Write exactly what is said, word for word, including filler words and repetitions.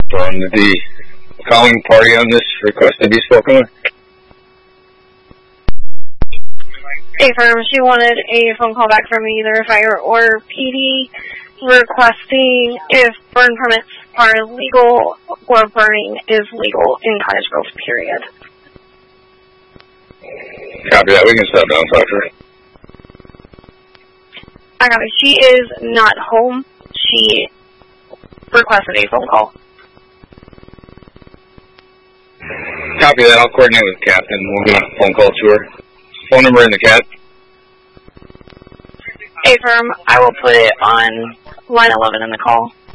From the calling party on this request to be spoken with. Affirm, she wanted a phone call back from either fire or P D requesting if burn permits are legal or burning is legal in Cottage Grove, period. Copy that. We can step down and talk to her. I got it. She is not home. She requested a phone call. Copy that. I'll coordinate with the captain. We'll get a phone call to her. Phone number in the cat. Affirm, I will put it on line eleven in the call.